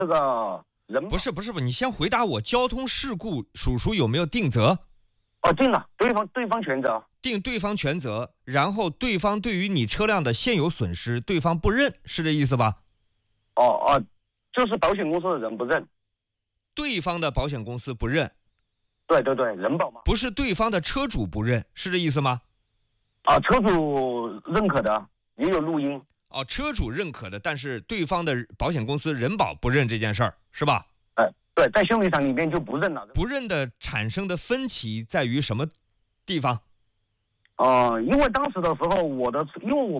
这个人不是，你先回答我，交通事故叔叔有没有定责？ 定了，对方全责。 定对方全责，然后对方对于你车辆的现有损失，对方不认，是这意思吧？ 就是保险公司的人不认。 对方的保险公司不认。 对，人保嘛。 不是对方的车主不认，是这意思吗？ 车主认可的，也有录音。 车主认可的，但是对方的保险公司人保不认这件事儿，是吧？ 对，在修理厂里面就不认了。 不认的产生的分歧在于什么地方？ 因为当时的时候，因为我